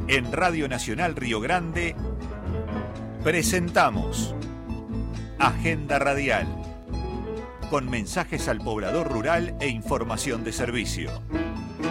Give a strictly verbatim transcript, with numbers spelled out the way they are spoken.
En Radio Nacional Río Grande presentamos Agenda Radial, con mensajes al poblador rural e información de servicio.